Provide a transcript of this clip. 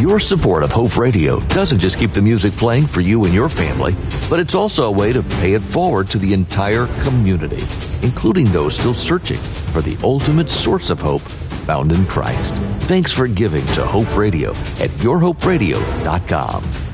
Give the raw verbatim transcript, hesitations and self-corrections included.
Your support of Hope Radio doesn't just keep the music playing for you and your family, but it's also a way to pay it forward to the entire community, including those still searching for the ultimate source of hope found in Christ. Thanks for giving to Hope Radio at your hope radio dot com.